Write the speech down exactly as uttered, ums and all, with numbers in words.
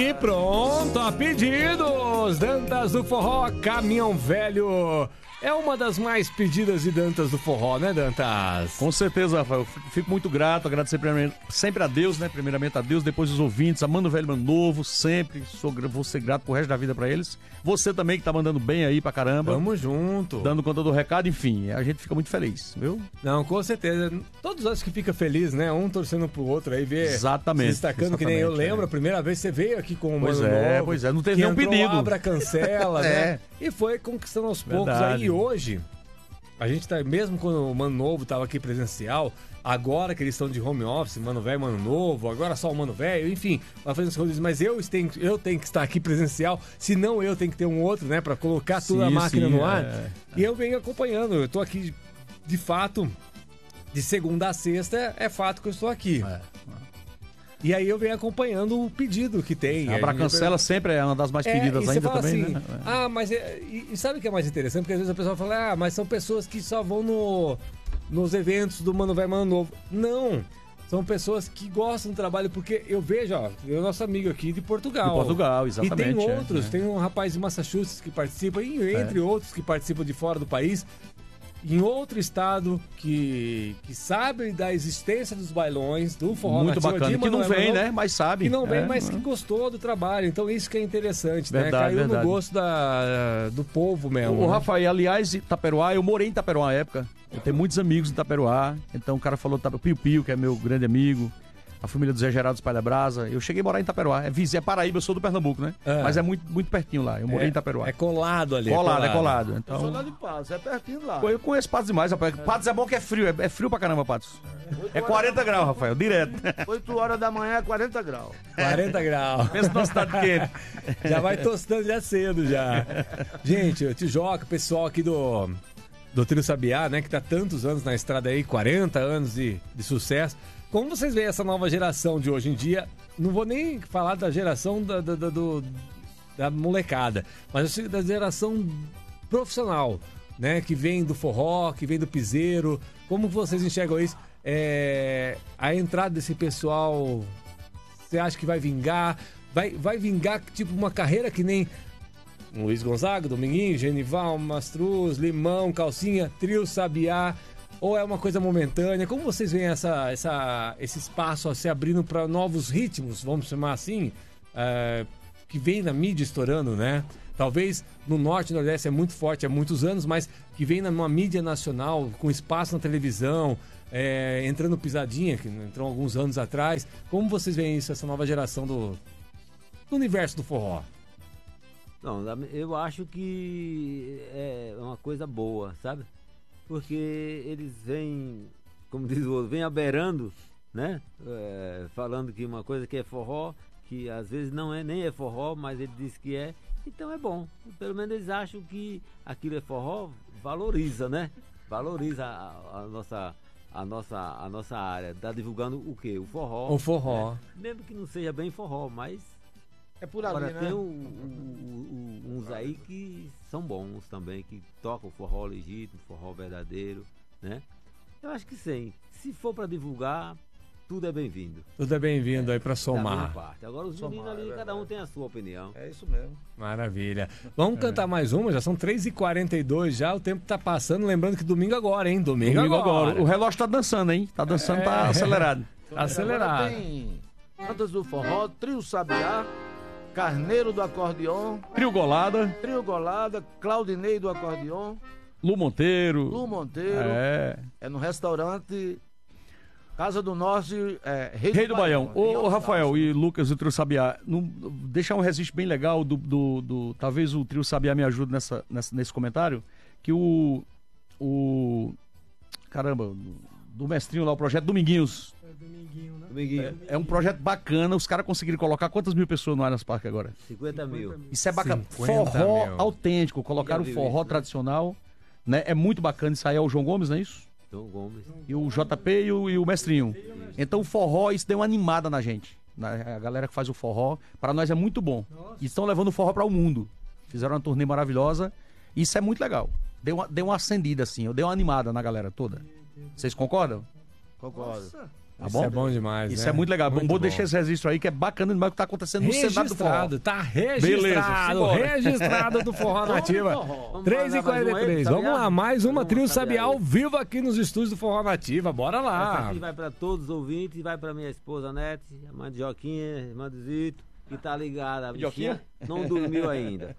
aí, pronto, a pedidos. Dantas do Forró, Caminhão Velho. É uma das mais pedidas de Dantas do Forró, né, Dantas? Com certeza, Rafael. Fico muito grato, agradecer sempre a Deus, né? Primeiramente a Deus, depois os ouvintes, a Mano Velho, Mano Novo, sempre. Sou, vou ser grato pro resto da vida pra eles. Você também que tá mandando bem aí pra caramba. Tamo junto. Dando conta do recado, enfim, a gente fica muito feliz, viu? Não, com certeza. Todos nós que fica feliz, né? Um torcendo pro outro aí, ver. Exatamente. Se destacando, exatamente, que nem eu lembro, é. a primeira vez que você veio aqui com o Pois Mano é, Novo. pois é, não teve que nenhum entrou, pedido. Abra, cancela, É. né? E foi conquistando aos poucos Verdade. aí. E hoje, a gente tá, mesmo quando o Mano Novo tava aqui presencial, agora que eles estão de home office, Mano Velho, Mano Novo, agora só o Mano Velho, enfim, vai fazendo as coisas, mas eu tenho, eu tenho que estar aqui presencial, senão eu tenho que ter um outro, né, pra colocar toda a Sim, máquina sim, no ar. é. E eu venho acompanhando, eu tô aqui, de fato, de segunda a sexta, é fato que eu estou aqui. É. E aí eu venho acompanhando o pedido que tem. A Abra Cancela sempre é uma das mais É, pedidas e você ainda fala também, assim, né? ah, mas é, e, e sabe o que é mais interessante? Porque às vezes a pessoa fala, ah, mas são pessoas que só vão no, nos eventos do Mano Velho, Mano Novo. Não, são pessoas que gostam do trabalho, porque eu vejo, ó, é o nosso amigo aqui de Portugal. De Portugal, E exatamente. tem é, outros, é. tem um rapaz de Massachusetts que participa, e entre É. outros que participam de fora do país, em outro estado que, que sabe da existência dos bailões, do forró Muito nativo, bacana, de que não Mano Velho, vem, Mano Novo, né? Mas sabe. que não vem, é, mas é. que gostou do trabalho. Então isso que é interessante, Verdade, né? Caiu verdade. no gosto da, do povo mesmo. O né? Rafael, aliás, Itaperuá, eu morei em Itaperuá na época. Eu tenho muitos amigos em Itaperuá. Então o cara falou Itape- Pio Pio, que é meu grande amigo. A família do Zé Geraldo Espalha Brasa. Eu cheguei a morar em Itaperuá. É vizinho, é Paraíba, eu sou do Pernambuco, né? Ah. Mas é muito, muito pertinho lá. Eu morei em Itaperuá. É colado ali. colado, é colado. Eu sou Então, lá de Patos, é pertinho lá. pô, eu conheço Patos demais, rapaz. Patos é bom que é frio. É, é frio pra caramba, Patos. É quarenta graus, Rafael, direto. oito horas da manhã é quarenta graus. quarenta graus. Pensa numa cidade quente. Já vai tostando já cedo já. Gente, o Tijoca, o pessoal aqui do, do Trio Sabiá, né? Que tá tantos anos na estrada aí, quarenta anos de, de sucesso. Como vocês veem essa nova geração de hoje em dia? Não vou nem falar da geração da, da, da, do, da molecada, mas eu da geração profissional, né? Que vem do forró, que vem do piseiro. Como vocês enxergam isso? É, a entrada desse pessoal, você acha que vai vingar? Vai, vai vingar tipo uma carreira que nem Luiz Gonzaga, Dominguinho, Genival, Mastruz, Limão, Calcinha, Trio Sabiá? Ou é uma coisa momentânea? Como vocês veem essa, essa, esse espaço se abrindo para novos ritmos, vamos chamar assim, é, que vem na mídia estourando, né? Talvez no Norte e Nordeste é muito forte há muitos anos, mas que vem numa mídia nacional, com espaço na televisão, é, entrando pisadinha, que entrou alguns anos atrás. Como vocês veem isso, essa nova geração do, do universo do forró? Não, eu acho que é uma coisa boa, sabe? Porque eles vêm, como diz o outro, vêm aberrando, né? É, falando que uma coisa que é forró, que às vezes não é, nem é forró, mas ele diz que é. Então é bom. Pelo menos eles acham que aquilo é forró, valoriza, né? Valoriza a, a nossa, a, nossa, a nossa área. Tá divulgando o quê? O forró. O forró. Né? Mesmo que não seja bem forró, mas... É por ali, Agora né? tem o, o, o, uns aí que são bons também, que tocam forró legítimo, forró verdadeiro, né? Eu acho que sim. Se for para divulgar, tudo é bem-vindo. Tudo é bem-vindo é, aí para da somar. minha parte. Agora os meninos Somar, ali, é cada um verdade. tem a sua opinião. É isso mesmo. Maravilha. Vamos cantar mais uma? Já são três e quarenta e dois já, o tempo tá passando. Lembrando que domingo agora, hein? Domingo, Domingo agora. agora. O relógio tá dançando, hein? Tá dançando, tá É. acelerado. Acelerado. Agora tem Dantas do Forró, Trio Sabiá, Carneiro do Acordeon, Trio Golada, Trio Golada, Claudinei do Acordeon, Lu Monteiro. Lu Monteiro. É. É no restaurante Casa do Norte, é, Rei, Rei do Baião. em Ô, ô, Rafael Alsácia. e Lucas, o Trio Sabiá, não, deixar um registro bem legal do, do, do- talvez o Trio Sabiá me ajude nessa, nessa- nesse comentário, que o, o, caramba, do, do mestrinho lá, o projeto Dominguinhos, Dominguinho, é um projeto bacana, os caras conseguiram colocar quantas mil pessoas no Aras Parque agora? cinquenta mil. Isso é bacana. cinquenta Forró mil. autêntico, colocaram o Já viu forró isso, né? tradicional, né? É muito bacana, isso aí é o João Gomes, não é isso? João Gomes. E o J P e o, e o Mestrinho. Então o forró, isso deu uma animada na gente. Na, a galera que faz o forró, para nós é muito bom. E estão levando o forró para o mundo. Fizeram uma turnê maravilhosa. Isso é muito legal. Deu uma, deu uma acendida assim, eu dei uma animada na galera toda. Vocês concordam? Concordo. Tá Isso bom? é bom demais, Isso né? é muito legal. Muito Vou bom. deixar esse registro aí, que é bacana demais o que tá acontecendo no cenário do forró. Registrado, tá registrado, Beleza, simbora. registrado do Forró Nativa. Vamos três e mandar mais um quarenta e três. aí, Vamos lá, Sabiá? mais uma Vamos Trio Sabiá Sabiá aí. ao vivo aqui nos estúdios do Forró Nativa. Bora Essa lá. aqui vai pra todos os ouvintes, vai pra minha esposa Nete, a mãe de Joquinha, irmã do Zito, que tá ligada. A Joquinha? bichinha não dormiu ainda.